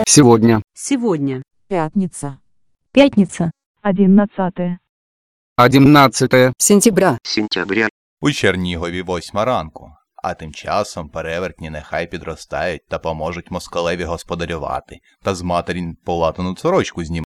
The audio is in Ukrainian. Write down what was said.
Сегодня. Сегодня. Пятница. Пятница. 11 Сентября. У Чернігові 8 ранку, а тим часом перевертні нехай підростають та поможуть москалеві господарювати, та з матері полатану сорочку знімають.